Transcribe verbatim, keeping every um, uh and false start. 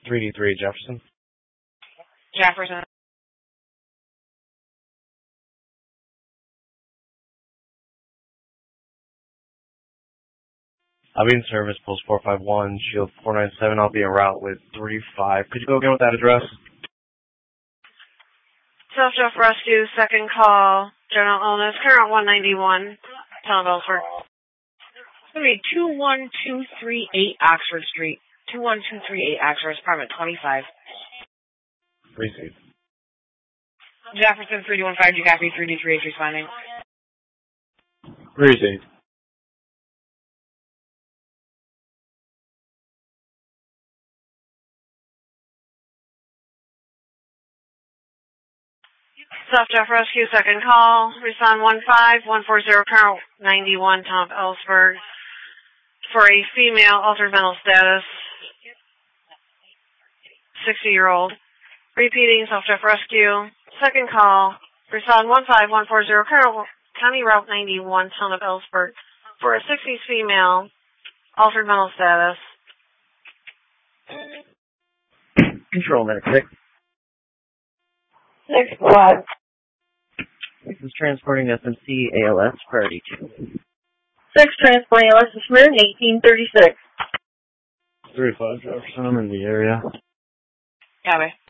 three D three Jefferson. Jefferson. I'll be in service, post four five one, shield four nine seven. I'll be en route with three five. Could you go again with that address? South Jeff Rescue, second call, general illness, current one ninety-one, Town of Ellsworth. It's going to be two one two three eight Oxford Street. two one two three eight Oxford, apartment twenty-five. Received. Jefferson three two one five, you copy three D three H responding. Received. South Jeff Rescue, second call, respond one five one four zero, current ninety-one, Town of Ellsworth, for a female, altered mental status, sixty-year-old. Repeating, South Jeff Rescue, second call, respond one five one four zero, current County Route ninety-one, Town of Ellsworth, for a sixties female, altered mental status. Control minute six. Six squad. This is transporting S M C A L S priority two. Six transporting A L S to Smyrna, eighteen thirty-six. three five Jefferson, I'm in the area. Copy.